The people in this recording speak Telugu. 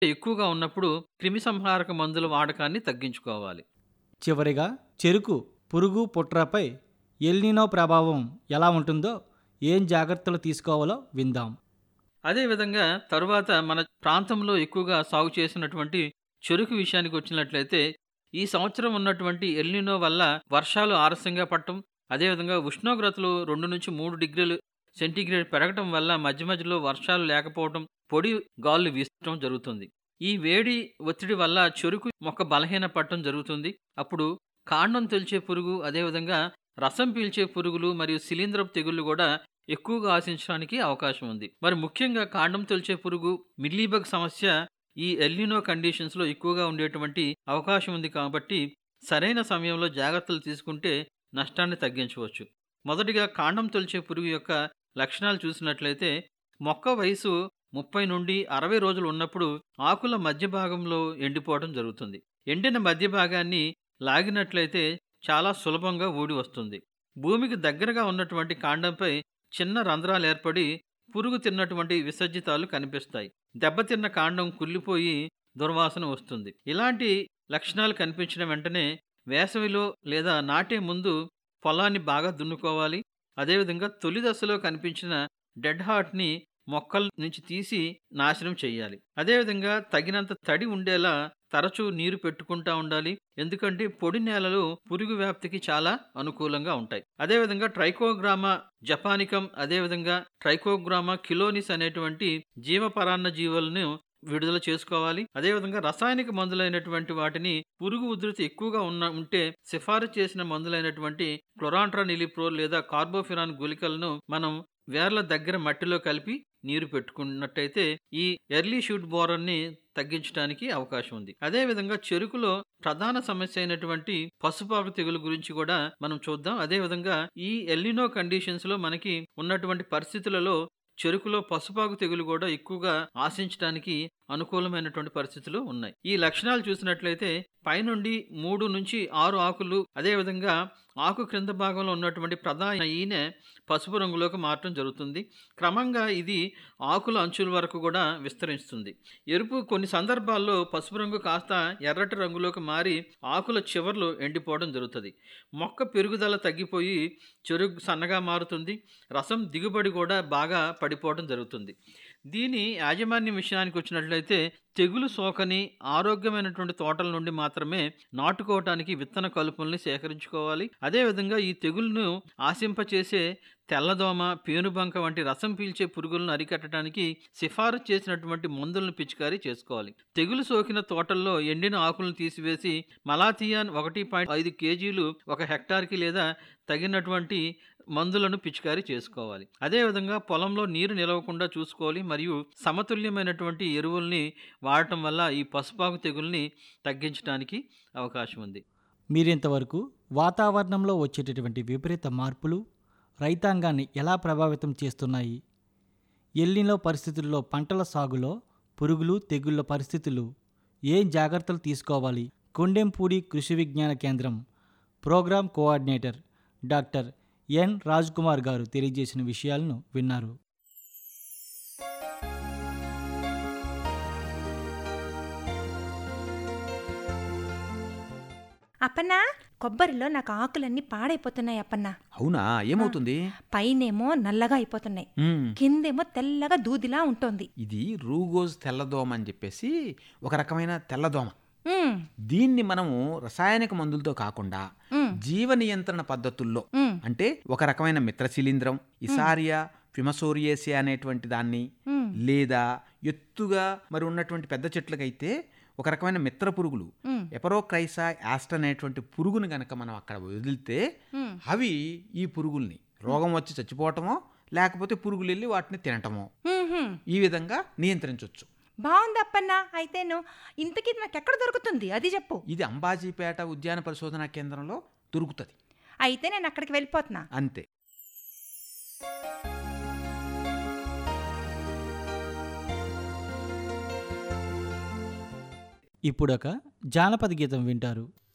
ఎక్కువగా ఉన్నప్పుడు క్రిమిసంహారక మందుల వాడకాన్ని తగ్గించుకోవాలి. చివరిగా చెరుకు పురుగు పుట్రపై ఎల్నినో ప్రభావం ఎలా ఉంటుందో, ఏం జాగ్రత్తలు తీసుకోవాలో విందాం. అదేవిధంగా తరువాత మన ప్రాంతంలో ఎక్కువగా సాగు చేసినటువంటి చెరుకు విషయానికి వచ్చినట్లయితే, ఈ సంవత్సరం ఉన్నటువంటి ఎల్నినో వల్ల వర్షాలు ఆలస్యంగా పడటం, అదేవిధంగా ఉష్ణోగ్రతలు 2-3 డిగ్రీలు సెంటీగ్రేడ్ పెరగటం వల్ల మధ్య మధ్యలో వర్షాలు లేకపోవటం, పొడి గాలులు వీచడం జరుగుతుంది. ఈ వేడి ఒత్తిడి వల్ల చెరుకు మొక్క బలహీన పడటం జరుగుతుంది. అప్పుడు కాండం తొలిచే పురుగు, అదేవిధంగా రసం పీల్చే పురుగులు మరియు శిలీంధ్రపు తెగుళ్ళు కూడా ఎక్కువగా ఆశించడానికి అవకాశం ఉంది. మరి ముఖ్యంగా కాండం తొలిచే పురుగు, మిల్లీబగ్ సమస్య ఈ ఎల్నినో కండిషన్స్లో ఎక్కువగా ఉండేటువంటి అవకాశం ఉంది. కాబట్టి సరైన సమయంలో జాగ్రత్తలు తీసుకుంటే నష్టాన్ని తగ్గించవచ్చు. మొదటిగా కాండం తొలిచే పురుగు యొక్క లక్షణాలు చూసినట్లయితే, మొక్క వయసు 30 నుండి 60 రోజులు ఉన్నప్పుడు ఆకుల మధ్య భాగంలో ఎండిపోవడం జరుగుతుంది. ఎండిన మధ్య భాగాన్ని లాగినట్లయితే చాలా సులభంగా ఊడి వస్తుంది. భూమికి దగ్గరగా ఉన్నటువంటి కాండంపై చిన్న రంధ్రాలు ఏర్పడి పురుగు తిన్నటువంటి విసర్జితాలు కనిపిస్తాయి. దెబ్బతిన్న కాండం కుళ్ళిపోయి దుర్వాసన వస్తుంది. ఇలాంటి లక్షణాలు కనిపించిన వెంటనే వేసవిలో లేదా నాటే ముందు పొలాన్ని బాగా దున్నుకోవాలి. అదేవిధంగా తొలి దశలో కనిపించిన డెడ్ హార్ట్ని మొక్కల నుంచి తీసి నాశనం చేయాలి. అదేవిధంగా తగినంత తడి ఉండేలా తరచూ నీరు పెట్టుకుంటా ఉండాలి. ఎందుకంటే పొడి నేలలు పురుగు వ్యాప్తికి చాలా అనుకూలంగా ఉంటాయి. అదేవిధంగా ట్రైకోగ్రామా జపానికం, అదేవిధంగా ట్రైకోగ్రామా కిలోనిస్ అనేటువంటి జీవపరాన్న జీవులను విడుదల చేసుకోవాలి. అదేవిధంగా రసాయనిక మందులైనటువంటి వాటిని పురుగు ఉధృతి ఎక్కువగా ఉంటే సిఫారసు చేసిన మందులైనటువంటి క్లోరాంట్రానిలిప్రోల్ లేదా కార్బోఫిరాన్ గుళికలను మనం వేర్ల దగ్గర మట్టిలో కలిపి నీరు పెట్టుకున్నట్టయితే ఈ ఎర్లీ షూట్ బోరన్ని తగ్గించడానికి అవకాశం ఉంది. అదేవిధంగా చెరుకులో ప్రధాన సమస్య అయినటువంటి పసుపాకు తెగులు గురించి కూడా మనం చూద్దాం. అదేవిధంగా ఈ ఎల్నినో కండిషన్స్ లో మనకి ఉన్నటువంటి పరిస్థితులలో చెరుకులో పసుపాకు తెగులు కూడా ఎక్కువగా ఆశించడానికి అనుకూలమైనటువంటి పరిస్థితులు ఉన్నాయి. ఈ లక్షణాలు చూసినట్లయితే పైనుండి 3 నుంచి 6 ఆకులు, అదేవిధంగా ఆకు క్రింద భాగంలో ఉన్నటువంటి ప్రధాన ఈనె పసుపు రంగులోకి మారటం జరుగుతుంది. క్రమంగా ఇది ఆకుల అంచుల వరకు కూడా విస్తరిస్తుంది. ఎరుపు కొన్ని సందర్భాల్లో పసుపు రంగు కాస్త ఎర్రటి రంగులోకి మారి ఆకుల చివర్లు ఎండిపోవడం జరుగుతుంది. మొక్క పెరుగుదల తగ్గిపోయి చెరుకు సన్నగా మారుతుంది. రసం దిగుబడి కూడా బాగా పడిపోవడం జరుగుతుంది. దీని యాజమాన్యం విషయానికి వచ్చినట్లయితే తెగులు సోకని ఆరోగ్యమైనటువంటి తోటల నుండి మాత్రమే నాటుకోవటానికి విత్తన కలుపుల్ని సేకరించుకోవాలి. అదేవిధంగా ఈ తెగులను ఆశింపచేసే తెల్లదోమ, పేనుబంక వంటి రసం పీల్చే పురుగులను అరికట్టడానికి సిఫారసు చేసినటువంటి మందులను పిచికారీ చేసుకోవాలి. తెగులు సోకిన తోటల్లో ఎండిన ఆకులను తీసివేసి మలాథియాన్ 1.5 కేజీలు 1 హెక్టార్కి లేదా తగినటువంటి మందులను పిచికారీ చేసుకోవాలి. అదేవిధంగా పొలంలో నీరు నిలవకుండా చూసుకోవాలి మరియు సమతుల్యమైనటువంటి ఎరువుల్ని వాడటం వల్ల ఈ పసుపాకు తెగుల్ని తగ్గించడానికి అవకాశం ఉంది. మీరింతవరకు వాతావరణంలో వచ్చేటటువంటి విపరీత మార్పులు రైతాంగాన్ని ఎలా ప్రభావితం చేస్తున్నాయి, ఎల్నినో పరిస్థితుల్లో పంటల సాగులో పురుగులు తెగుళ్ల పరిస్థితులు, ఏం జాగ్రత్తలు తీసుకోవాలి, కొండెంపూడి కృషి విజ్ఞాన కేంద్రం programme coordinator doctor N Rajkumar గారు తెలియజేసిన విషయాలను విన్నారు. అప్పన్నా, కొబ్బరిలో నాకు ఆకులన్నీ పాడైపోతున్నాయి అప్పన్నా. అవునా? ఏమవుతుంది? పైనేమో నల్లగా అయిపోతున్నాయి, కిందేమో తెల్లగా దూదిలా ఉంటుంది. ఇది రూగోజ్ తెల్లదోమ అని చెప్పేసి ఒక రకమైన తెల్లదోమ. దీన్ని మనము రసాయనిక మందులతో కాకుండా జీవ నియంత్రణ పద్ధతుల్లో, అంటే ఒక రకమైన మిత్రశిలీంద్రం, ఇసారియా ఫిమసోరియేసియా అనేటువంటి దాన్ని, లేదా ఎత్తుగా మరి ఉన్నటువంటి పెద్ద చెట్లకైతే ఒక రకమైన మిత్ర పురుగులు ఎపరోక్రైసా యాస్ట్ అనేటువంటి పురుగుని గనక మనం అక్కడ వదిలితే అవి ఈ పురుగుల్ని రోగం వచ్చి చచ్చిపోవటమో లేకపోతే పురుగులు వెళ్ళి వాటిని తినటమో ఈ విధంగా నియంత్రించవచ్చు. బాగుందప్పన్నా. అయితేను ఇంతకీ నాకు ఎక్కడ దొరుకుతుంది అది చెప్పు. ఇది అంబాజీపేట ఉద్యాన పరిశోధనా కేంద్రంలో దొరుకుతుంది. అయితే నేను అక్కడికి వెళ్ళిపోతున్నా. అంతే. ఇప్పుడొక జానపద గీతం వింటారు.